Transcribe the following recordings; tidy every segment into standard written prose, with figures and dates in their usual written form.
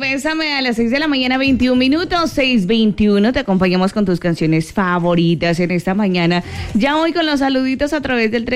Bésame a las 6 de la mañana, 21 minutos, 6:21. Te acompañamos con tus canciones favoritas en esta mañana. Ya voy con los saluditos a través del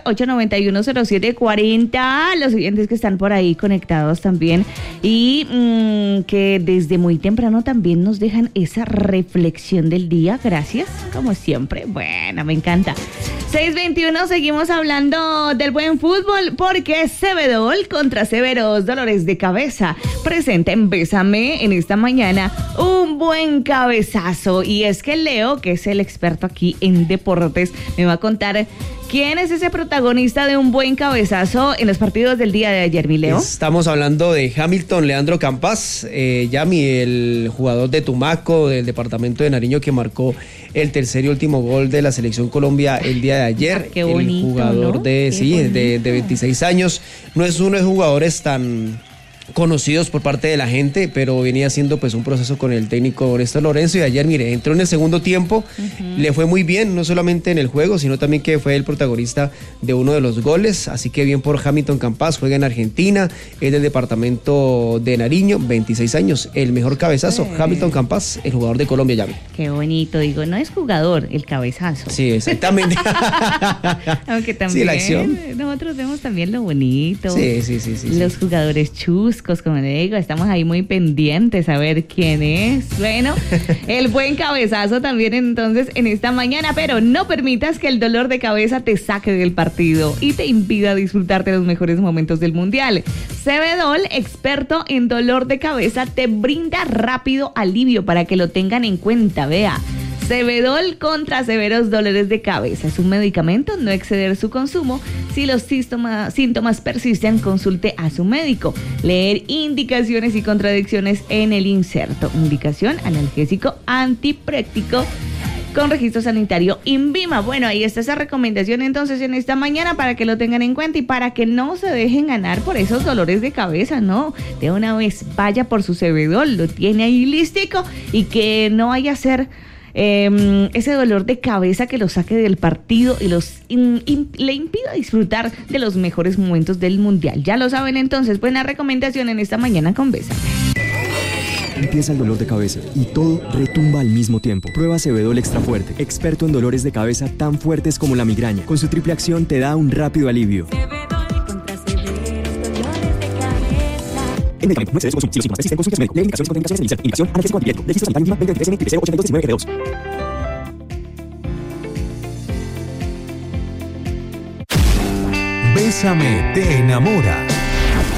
312-891-0740. Los oyentes que están por ahí conectados también y que desde muy temprano también nos dejan esa reflexión del día. Gracias, como siempre. Bueno, me encanta. 6:21, seguimos hablando del buen fútbol porque Cebedol contra severos dolores de cabeza presenta en Bésame en esta mañana un buen cabezazo. Y es que Leo, que es el experto aquí en deportes, me va a contar quién es ese protagonista de un buen cabezazo en los partidos del día de ayer, mi Leo. Estamos hablando de Hamilton Leandro Campas, Yami, el jugador de Tumaco, del departamento de Nariño, que marcó el tercer y último gol de la Selección Colombia el día de ayer. Qué bonito, el jugador, ¿no? de 26 años. No es uno de los jugadores tan conocidos por parte de la gente, pero venía haciendo pues un proceso con el técnico Néstor Lorenzo, y ayer, mire, entró en el segundo tiempo, le fue muy bien, no solamente en el juego, sino también que fue el protagonista de uno de los goles, así que bien por Hamilton Campas, juega en Argentina, es del departamento de Nariño, 26 años, el mejor cabezazo, Hamilton Campas, el jugador de Colombia, ya. Qué bonito, digo, no es jugador, el cabezazo. Sí, exactamente. Aunque también sí, la acción. Nosotros vemos también lo bonito. Sí. Los jugadores chuscos, como le digo, estamos ahí muy pendientes a ver quién es. Bueno, el buen cabezazo también entonces en esta mañana, pero no permitas que el dolor de cabeza te saque del partido y te impida disfrutar de los mejores momentos del Mundial. Cebedol, experto en dolor de cabeza, te brinda rápido alivio para que lo tengan en cuenta, vea. Cebedol contra severos dolores de cabeza. Es un medicamento, no exceder su consumo. Si los síntomas persisten, consulte a su médico. Leer indicaciones y contradicciones en el inserto. Indicación: analgésico antipréctico con registro sanitario INVIMA. Bueno, ahí está esa recomendación entonces en esta mañana para que lo tengan en cuenta y para que no se dejen ganar por esos dolores de cabeza, ¿no? De una vez vaya por su Cebedol, lo tiene ahí listico y que no vaya a ser ese dolor de cabeza que lo saque del partido y le impida disfrutar de los mejores momentos del Mundial. Ya lo saben entonces, buena recomendación en esta mañana con Bésame. Empieza el dolor de cabeza y todo retumba al mismo tiempo. Prueba Cebedol Extra Fuerte, experto en dolores de cabeza tan fuertes como la migraña. Con su triple acción te da un rápido alivio. Cebedol contra severos dolores de cabeza. El medicamento no excede su consumo. Si los síntomas persisten, consulte a su médico. Lee indicaciones y contraindicaciones en el inserto. Indicación: analgésico antipirético. Registro sanitario INVIMA 2023 IPC 8219 G2. Bésame te enamora.